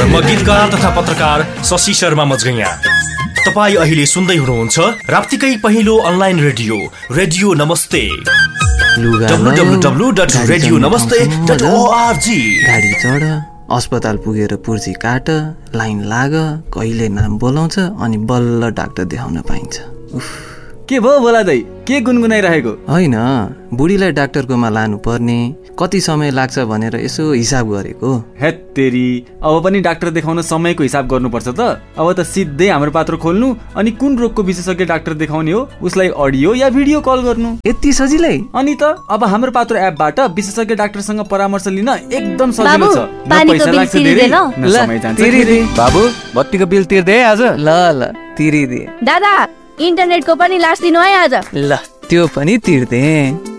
म गीतकार तथा पत्रकार शशि शर्मा मजगैया। तपाईँ अहिले सुन्दै हुनुहुन्छ राप्तीकै पहिलो अनलाइन रेडियो नमस्ते www.radionamaste.org। गाडी चढ, अस्पताल पुगेर पुर्जी काट, लाइन लाग, कहिले नाम बोलाउँछ अनि बल्ल डाक्टर देखाउन पाइन्छ। उफ, के भयो बोला दाइ, के गुनगुनाइरहेको? होइन, बुढीलाई डाक्टरकोमा लानु पर्ने, कति समय लाग्छ भनेर यसो हिसाब गरेको। हेत तेरी, अब पनि डाक्टर देखाउन समयको हिसाब गर्नुपर्छ त। अब त सिधै हाम्रो पात्र खोल्नु अनि कुन रोगको विशेषज्ञ डाक्टर देखाउने हो उसलाई अडियो या भिडियो कल गर्नु, यति सजिलै। अनि त अब हाम्रो पात्र एपबाट विशेषज्ञ डाक्टरसँग परामर्श लिन एकदम सजिलो छ। न पैसा लाग्छ धेरै, न समय जान्छ। बाबु, बत्तीको बिल तिर्दे आज। ल तिरिदिए। दादा, इन्टरनेटको पनि लास दिनु है आज। ल त्यो पनि तिर्दे।